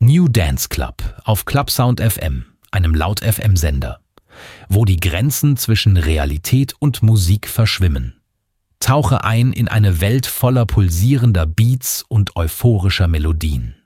New Dance Club auf Clubsound FM, einem Laut-FM-Sender, wo die Grenzen zwischen Realität und Musik verschwimmen. Tauche ein in eine Welt voller pulsierender Beats und euphorischer Melodien.